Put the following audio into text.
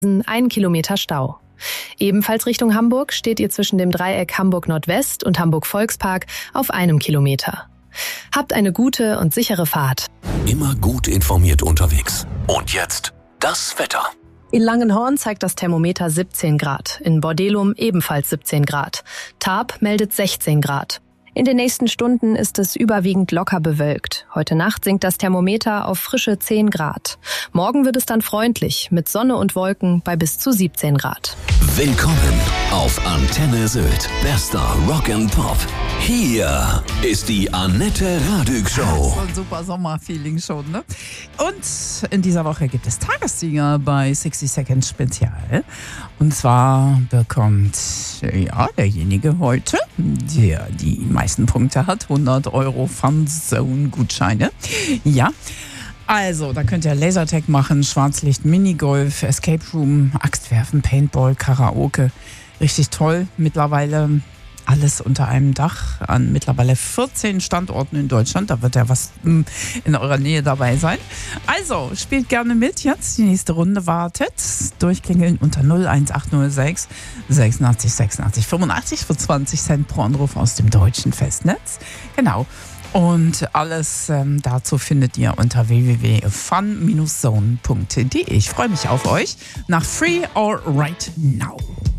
1 Kilometer Stau. Ebenfalls Richtung Hamburg steht ihr zwischen dem Dreieck Hamburg Nordwest und Hamburg Volkspark auf 1 Kilometer. Habt eine gute und sichere Fahrt. Immer gut informiert unterwegs. Und jetzt das Wetter. In Langenhorn zeigt das Thermometer 17 Grad, in Bordelum ebenfalls 17 Grad. Tarp meldet 16 Grad. In den nächsten Stunden ist es überwiegend locker bewölkt. Heute Nacht sinkt das Thermometer auf frische 10 Grad. Morgen wird es dann freundlich, mit Sonne und Wolken bei bis zu 17 Grad. Willkommen auf Antenne Sylt. Bester Rock and Pop. Hier ist die Annette Radig Show. Das ist ein super Sommerfeeling schon, ne? Und in dieser Woche gibt es Tagessieger bei 60 Seconds Spezial. Und zwar bekommt derjenige heute, der die meisten Punkte hat, 100 € Funzone-Gutscheine. Ja. Also, da könnt ihr Lasertag machen, Schwarzlicht, Minigolf, Escape Room, Axtwerfen, Paintball, Karaoke. Richtig toll. Mittlerweile alles unter einem Dach an mittlerweile 14 Standorten in Deutschland. Da wird ja was in eurer Nähe dabei sein. Also, spielt gerne mit jetzt. Die nächste Runde wartet. Durchklingeln unter 01806 86 86 85 für 20 Cent pro Anruf aus dem deutschen Festnetz. Genau. Und alles dazu findet ihr unter www.fun-zone.de. Ich freue mich auf euch nach Free or Right Now.